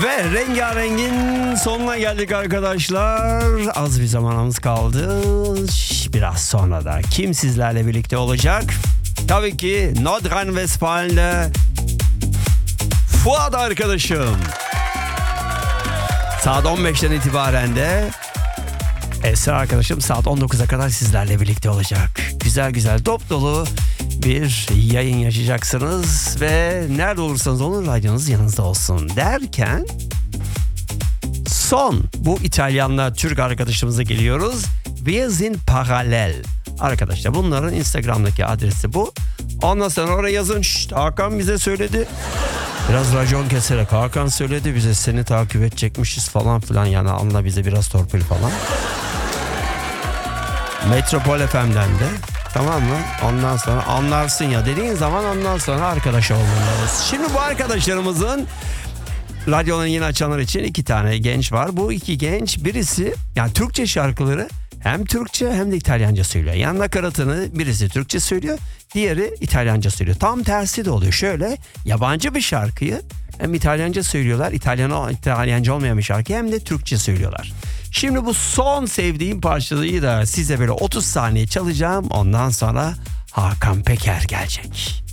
Ve Rengarenk'in sonuna geldik arkadaşlar. Az bir zamanımız kaldı. Biraz sonra da kim sizlerle birlikte olacak? Tabii ki Nordrhein-Westfalen'de Fuat arkadaşım. Saat 15'ten itibaren de Esra arkadaşım saat 19'a kadar sizlerle birlikte olacak. Güzel güzel dop dolu bir yayın yaşayacaksınız ve nerede olursanız olun radyonuz yanınızda olsun derken son bu İtalyanla Türk arkadaşımıza geliyoruz. Wir sind parallel. Arkadaşlar bunların Instagram'daki adresi bu. Ondan sonra oraya yazın. Şşt, Hakan bize söyledi. Biraz racon keserek Hakan söyledi bize seni takip edecekmişiz falan filan, yani anla bize biraz torpil falan. Metropol FM'den de, tamam mı? Ondan sonra anlarsın ya dediğin zaman ondan sonra arkadaş olmalıyız. Şimdi bu arkadaşlarımızın radyonun yeni açanlar için 2 tane genç var. Bu 2 genç birisi yani Türkçe şarkıları hem Türkçe hem de İtalyanca söylüyor. Yani nakaratını birisi Türkçe söylüyor, diğeri İtalyanca söylüyor. Tam tersi de oluyor. Şöyle yabancı bir şarkıyı hem İtalyanca söylüyorlar, İtalyanca olmayan bir şarkıyı hem de Türkçe söylüyorlar. Şimdi bu son sevdiğim parçayı da size böyle 30 saniye çalacağım. Ondan sonra Hakan Peker gelecek.